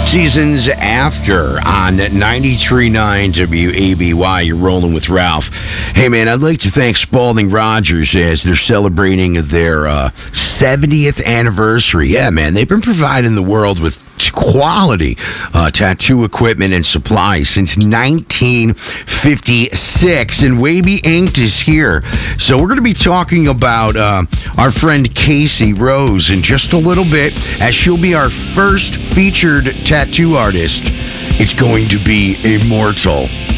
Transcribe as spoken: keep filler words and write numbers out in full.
Seasons After on ninety-three point nine W A B Y. You're rolling with Ralph. Hey, man, I'd like to thank Spalding Rogers as they're celebrating their uh, seventieth anniversary. Yeah, man, they've been providing the world with quality uh, tattoo equipment and supplies since nineteen fifty-six, and Wabi Inked is here. So we're going to be talking about uh, our friend Casey Rose in just a little bit, as she'll be our first featured tattoo artist. It's going to be Immortal.